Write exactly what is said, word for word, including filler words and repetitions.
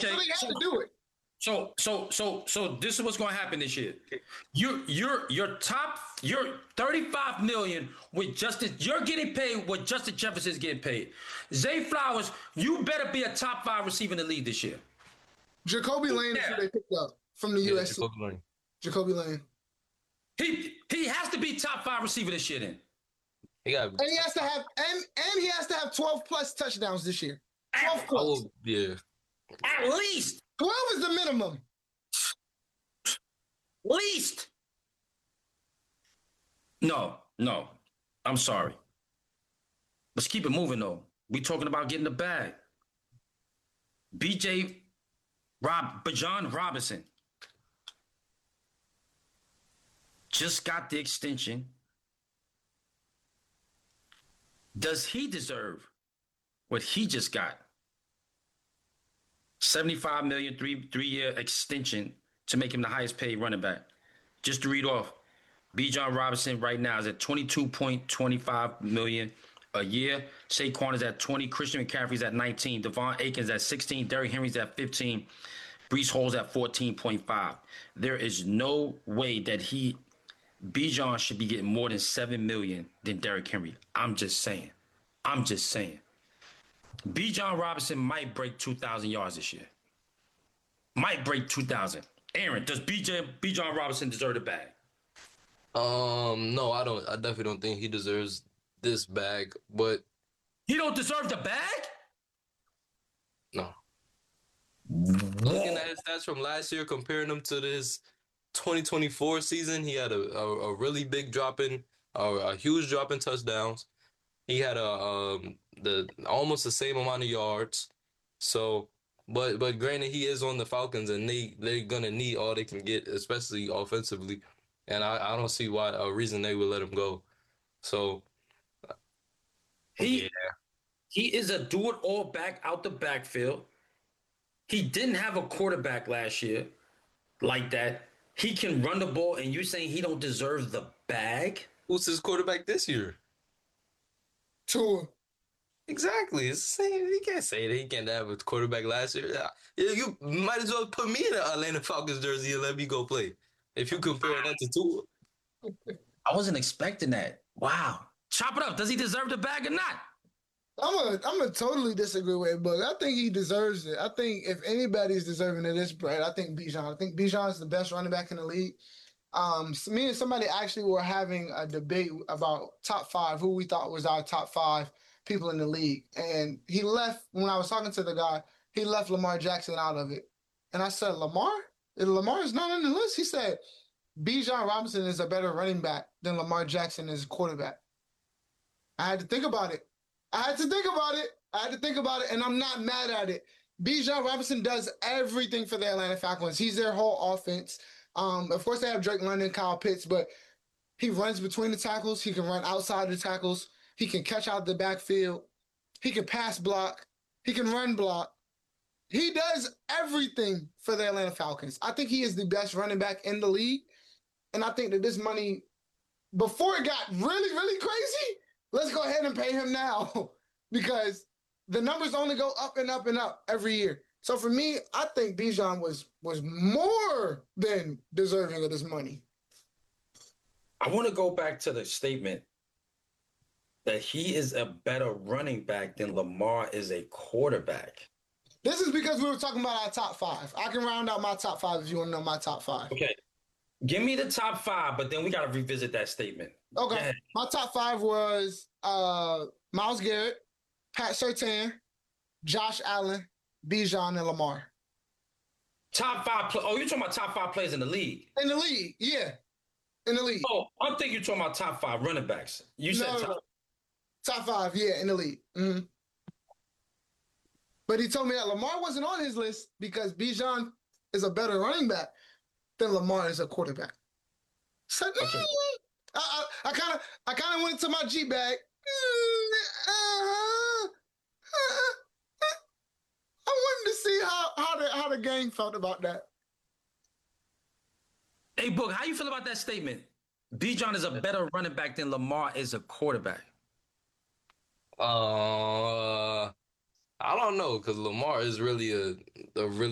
Okay. So they had So, to do it. so, so, so, so this is what's going to happen this year. You're, you're, your top, you're thirty-five million with Justin. You're getting paid what Justin Jefferson is getting paid. Zay Flowers, you better be a top five receiver in the league this year. Jacoby Lane is who they picked up from the Yeah, U S C. Jacoby Lane. Jacoby Lane. He he has to be top five receiver this year. Then He got. And he has to have and and he has to have twelve plus touchdowns this year. twelve at, plus. Oh, yeah. at least, twelve is the minimum. least. No, no, I'm sorry. Let's keep it moving though. We talking about getting the bag. B J Rob Bajan Robinson just got the extension. Does he deserve what he just got? seventy-five million, three three-year extension to make him the highest paid running back. Just to read off, Bijan Robinson right now is at twenty-two point two five million a year. Saquon is at twenty. Christian McCaffrey's at nineteen. Devon Akins at sixteen. Derrick Henry's at fifteen. Brees Hall's at fourteen point five. There is no way that he Bijan should be getting more than seven million than Derrick Henry. I'm just saying. I'm just saying. Bijan Robinson might break two thousand yards this year. Might break two thousand. Aaron, does B J Bijan Robinson deserve the bag? Um, no, I don't. I definitely don't think he deserves this bag. But He don't deserve the bag? no, looking at his stats from last year, comparing them to this twenty twenty-four season, he had a, a, a really big drop in, a, a huge drop in touchdowns. He had a um the almost the same amount of yards. So, but but granted, he is on the Falcons, and they they're gonna need all they can get, especially offensively. And I, I don't see why a reason they would let him go. So He yeah. he is a do it all back out the backfield. He didn't have a quarterback last year like that. He can run the ball, and you're saying he don't deserve the bag? Who's his quarterback this year? Tua. Exactly. It's the same. You can't say that he can't have a quarterback last year. Yeah, you might as well put me in an Atlanta Falcons jersey and let me go play. If you compare that to Tua. I wasn't expecting that. Wow. Chop it up. Does he deserve the bag or not? I'm gonna I'm gonna totally disagree with Book. I think he deserves it. I think if anybody's deserving of this bread, I think Bijan. I think Bijan is the best running back in the league. Um, so me and somebody actually were having a debate about top five, who we thought was our top five people in the league. And he left, when I was talking to the guy, he left Lamar Jackson out of it. And I said, Lamar? Lamar is not on the list. He said, Bijan Robinson is a better running back than Lamar Jackson is a quarterback. I had to think about it. I had to think about it. I had to think about it, and I'm not mad at it. Bijan Robinson does everything for the Atlanta Falcons. He's their whole offense. Um, of course, they have Drake London, Kyle Pitts, but he runs between the tackles. He can run outside the tackles. He can catch out the backfield. He can pass block. He can run block. He does everything for the Atlanta Falcons. I think he is the best running back in the league, and I think that this money, before it got really, really crazy, let's go ahead and pay him now because the numbers only go up and up and up every year. So for me, I think Bijan was was more than deserving of this money. I want to go back to the statement that he is a better running back than Lamar is a quarterback. This is because we were talking about our top five. I can round out my top five if you want to know my top five. Okay. Give me the top five, but then we got to revisit that statement. Okay. Yeah. My top five was uh, Myles Garrett, Pat Surtain, Josh Allen, Bijan, and Lamar. Top five. Play- oh, you're talking about top five players in the league? In the league, yeah. In the league. Oh, I'm thinking you're talking about top five running backs. You said No, top. no. Top five, yeah, in the league. Mm-hmm. But he told me that Lamar wasn't on his list because Bijan is a better running back than Lamar is a quarterback. So Okay. mm, I kind of, I kind of went into my G bag. Mm, uh-huh, uh-huh. I wanted to see how how the how the gang felt about that. Hey, Book, how you feel about that statement? Bijan is a better running back than Lamar is a quarterback. Uh, I don't know, because Lamar is really a, a really